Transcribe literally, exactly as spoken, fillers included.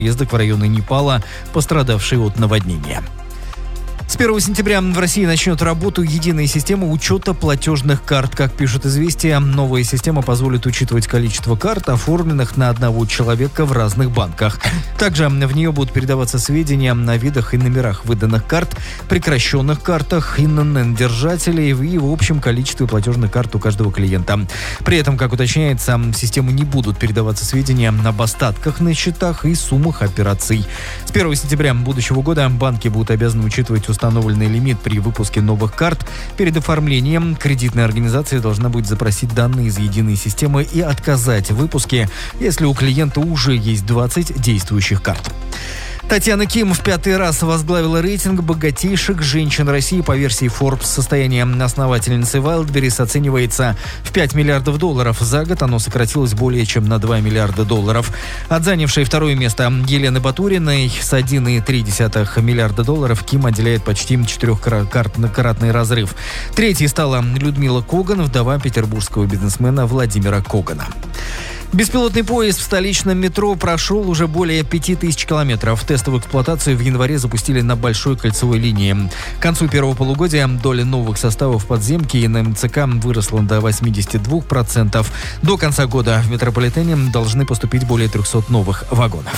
поездок в районы Непала, пострадавшие от наводнения. С первого сентября в России начнет работу единая система учета платежных карт. Как пишет «Известия», новая система позволит учитывать количество карт, оформленных на одного человека в разных банках. Также в нее будут передаваться сведения о видах и номерах выданных карт, прекращенных картах, ай эн эн эн-держателей и в общем количестве платежных карт у каждого клиента. При этом, как уточняется, в систему не будут передаваться сведения об остатках на счетах и суммах операций. С первого сентября будущего года банки будут обязаны учитывать установленный лимит при выпуске новых карт. Перед оформлением кредитная организация должна будет запросить данные из единой системы и отказать в выпуске, если у клиента уже есть двадцать действующих карт. Татьяна Ким в пятый раз возглавила рейтинг богатейших женщин России по версии Forbes. Состояние основательницы Wildberries оценивается в пять миллиардов долларов. За год оно сократилось более чем на два миллиарда долларов. От занявшей второе место Елены Батуриной с один целых три десятых миллиарда долларов Ким отделяет почти четырехкратный разрыв. Третьей стала Людмила Коган, вдова петербургского бизнесмена Владимира Когана. Беспилотный поезд в столичном метро прошел уже более пяти тысяч километров. Тестовую эксплуатацию в январе запустили на Большой кольцевой линии. К концу первого полугодия доля новых составов подземки и на эм цэ ка выросла до восьмидесяти двух процентов. До конца года в метрополитене должны поступить более трехсот новых вагонов.